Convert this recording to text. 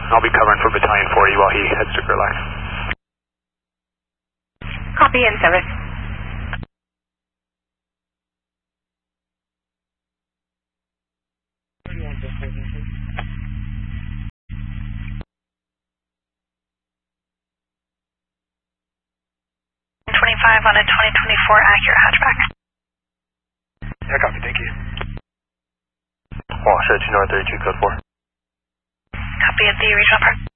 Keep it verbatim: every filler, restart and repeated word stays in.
I'll be covering for Battalion forty while he heads to Grit Line. Copy in service. twenty-five on a twenty twenty-four Acura hatchback. Yeah, copy, thank you. 往社区 North thirty-two code four. Copy at the regional park.